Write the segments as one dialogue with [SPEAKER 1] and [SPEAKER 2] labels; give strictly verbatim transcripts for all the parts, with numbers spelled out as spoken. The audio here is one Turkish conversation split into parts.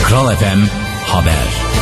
[SPEAKER 1] Kral F M Haber.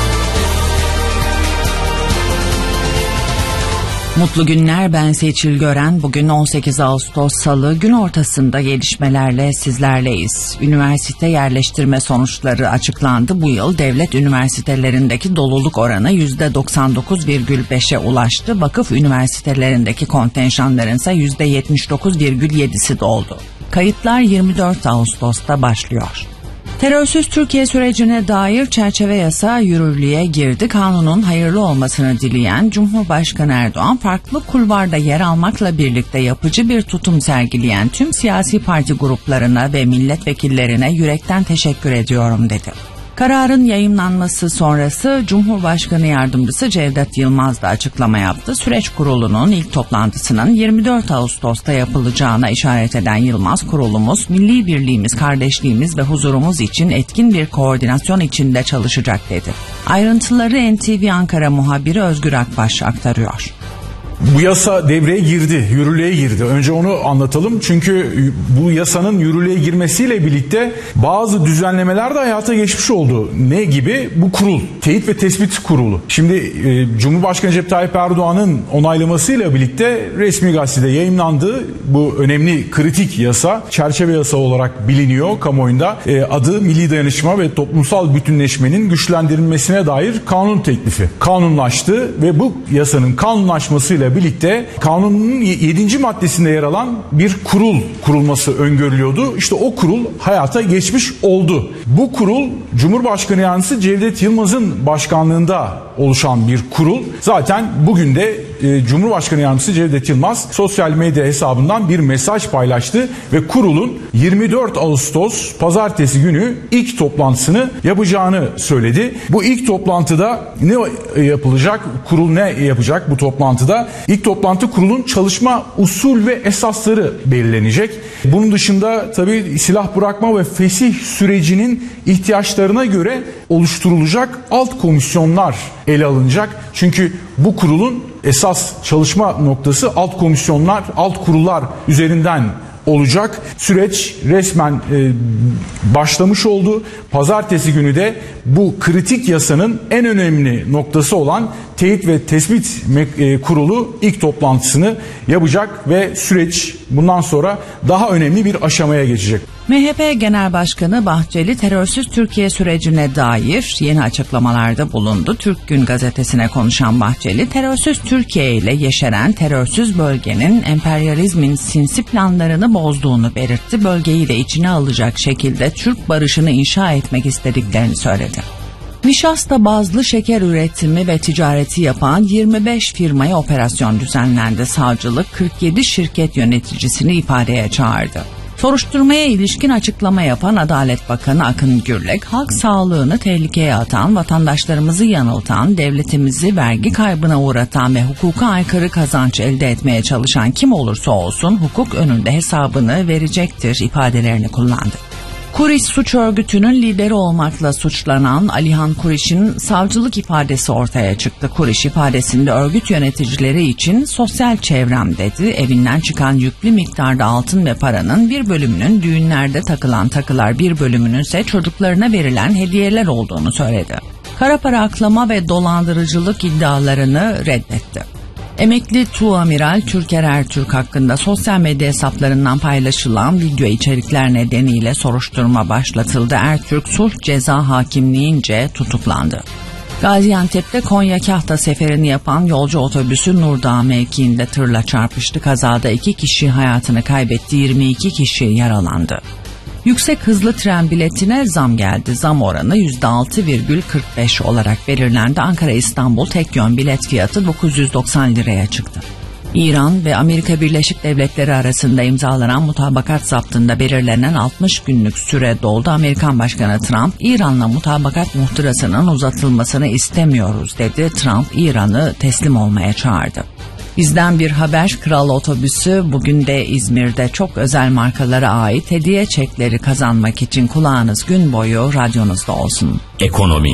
[SPEAKER 2] Mutlu günler, ben Seçil Gören. Bugün on sekiz Ağustos Salı, gün ortasında gelişmelerle sizlerleyiz. Üniversite yerleştirme sonuçları açıklandı. Bu yıl devlet üniversitelerindeki doluluk oranı yüzde doksan dokuz virgül beşe ulaştı. Vakıf üniversitelerindeki kontenjanların ise yüzde yetmiş dokuz virgül yedisi doldu. Kayıtlar yirmi dört Ağustos'ta başlıyor. Terörsüz Türkiye sürecine dair çerçeve yasa yürürlüğe girdi. Kanunun hayırlı olmasını dileyen Cumhurbaşkanı Erdoğan, farklı kulvarda yer almakla birlikte yapıcı bir tutum sergileyen tüm siyasi parti gruplarına ve milletvekillerine yürekten teşekkür ediyorum dedi. Kararın yayımlanması sonrası Cumhurbaşkanı Yardımcısı Cevdet Yılmaz da açıklama yaptı. Süreç kurulunun ilk toplantısının yirmi dört Ağustos'ta yapılacağına işaret eden Yılmaz, kurulumuz milli birliğimiz, kardeşliğimiz ve huzurumuz için etkin bir koordinasyon içinde çalışacak dedi. Ayrıntıları N T V Ankara muhabiri Özgür Akbaş aktarıyor.
[SPEAKER 3] Bu yasa devreye girdi, yürürlüğe girdi. Önce onu anlatalım. Çünkü bu yasanın yürürlüğe girmesiyle birlikte bazı düzenlemeler de hayata geçmiş oldu. Ne gibi? Bu kurul, Teyit ve Tespit Kurulu. Şimdi e, Cumhurbaşkanı Recep Tayyip Erdoğan'ın onaylamasıyla birlikte resmi gazetede yayımlandı. Bu önemli kritik yasa, çerçeve yasa olarak biliniyor kamuoyunda. E, adı Milli Dayanışma ve Toplumsal Bütünleşmenin Güçlendirilmesine dair kanun teklifi. Kanunlaştı ve bu yasanın kanunlaşmasıyla birlikte kanunun yedinci maddesinde yer alan bir kurul kurulması öngörülüyordu. İşte o kurul hayata geçmiş oldu. Bu kurul Cumhurbaşkanı Yardımcısı Cevdet Yılmaz'ın başkanlığında oluşan bir kurul. Zaten bugün de e, Cumhurbaşkanı Yardımcısı Cevdet Yılmaz sosyal medya hesabından bir mesaj paylaştı ve kurulun yirmi dört Ağustos pazartesi günü ilk toplantısını yapacağını söyledi. Bu ilk toplantıda ne yapılacak? Kurul ne yapacak bu toplantıda? İlk toplantı kurulun çalışma usul ve esasları belirlenecek. Bunun dışında tabii silah bırakma ve fesih sürecinin ihtiyaçlarına göre oluşturulacak alt komisyonlar ele alınacak. Çünkü bu kurulun esas çalışma noktası alt komisyonlar, alt kurullar üzerinden olacak. Süreç resmen e, başlamış oldu. Pazartesi günü de bu kritik yasanın en önemli noktası olan Teyit ve Tespit e, Kurulu ilk toplantısını yapacak ve süreç bundan sonra daha önemli bir aşamaya geçecek.
[SPEAKER 2] M H P Genel Başkanı Bahçeli, terörsüz Türkiye sürecine dair yeni açıklamalarda bulundu. Türk Gün gazetesine konuşan Bahçeli, terörsüz Türkiye ile yeşeren terörsüz bölgenin emperyalizmin sinsi planlarını bozduğunu belirtti. Bölgeyi de içine alacak şekilde Türk barışını inşa etmek istediklerini söyledi. Nişasta bazlı şeker üretimi ve ticareti yapan yirmi beş firmaya operasyon düzenlendi. Savcılık kırk yedi şirket yöneticisini ifadeye çağırdı. Soruşturmaya ilişkin açıklama yapan Adalet Bakanı Akın Gürlek, halk sağlığını tehlikeye atan, vatandaşlarımızı yanıltan, devletimizi vergi kaybına uğratan ve hukuka aykırı kazanç elde etmeye çalışan kim olursa olsun hukuk önünde hesabını verecektir ifadelerini kullandı. Kuriş suç örgütünün lideri olmakla suçlanan Alihan Kuriş'in savcılık ifadesi ortaya çıktı. Kuriş ifadesinde örgüt yöneticileri için sosyal çevrem dedi. Evinden çıkan yüklü miktarda altın ve paranın bir bölümünün düğünlerde takılan takılar, bir bölümünün ise çocuklarına verilen hediyeler olduğunu söyledi. Kara para aklama ve dolandırıcılık iddialarını reddetti. Emekli Tuğamiral Türker Ertürk hakkında sosyal medya hesaplarından paylaşılan video içerikler nedeniyle soruşturma başlatıldı. Ertürk sulh ceza hakimliğince tutuklandı. Gaziantep'te Konya-Kahta seferini yapan yolcu otobüsü Nurdağ mevkiinde tırla çarpıştı. Kazada iki kişi hayatını kaybetti, yirmi iki kişi yaralandı. Yüksek hızlı tren biletine zam geldi. Zam oranı yüzde altı virgül kırk beş olarak belirlendi. Ankara-İstanbul tek yön bilet fiyatı dokuz yüz doksan liraya çıktı. İran ve Amerika Birleşik Devletleri arasında imzalanan mutabakat zaptında belirlenen altmış günlük süre doldu. Amerikan Başkanı Trump, İran'la mutabakat muhtırasının uzatılmasını istemiyoruz dedi. Trump, İran'ı teslim olmaya çağırdı. Bizden bir haber, Kral Otobüsü bugün de İzmir'de çok özel markalara ait hediye çekleri kazanmak için kulağınız gün boyu radyonuzda olsun.
[SPEAKER 1] Ekonomi.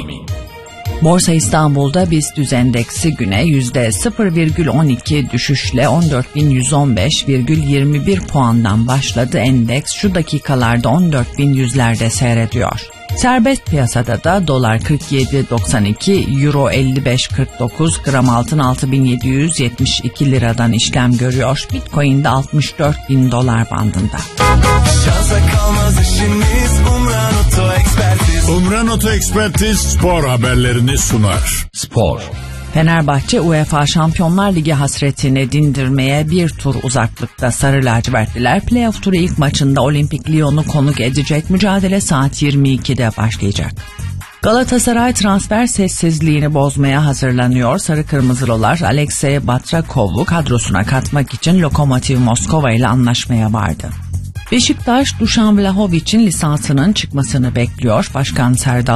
[SPEAKER 2] Borsa İstanbul'da BIST endeksi güne yüzde sıfır virgül on iki düşüşle on dört bin yüz on beş virgül yirmi bir puandan başladı. Endeks şu dakikalarda on dört bin yüzlerde seyrediyor. Serbest piyasada da dolar kırk yedi doksan iki, euro elli beş kırk dokuz, gram altın altı bin yedi yüz yetmiş iki liradan işlem görüyor. Bitcoin de altmış dört bin dolar bandında.
[SPEAKER 1] Şansa kalmaz işimiz, Umran Oto Ekspertiz.
[SPEAKER 4] Umran Oto Ekspertiz spor haberlerini sunar.
[SPEAKER 5] Spor.
[SPEAKER 2] Fenerbahçe UEFA Şampiyonlar Ligi hasretini dindirmeye bir tur uzaklıkta. Sarı lacivertliler playoff turu ilk maçında Olimpik Lyon'u konuk edecek. Mücadele saat yirmi ikide başlayacak. Galatasaray transfer sessizliğini bozmaya hazırlanıyor. Sarı Kırmızılılar Alexey Batrakov'u kadrosuna katmak için Lokomotiv Moskova ile anlaşmaya vardı. Beşiktaş Dušan Vlahovic'in lisansının çıkmasını bekliyor. Başkan Serdal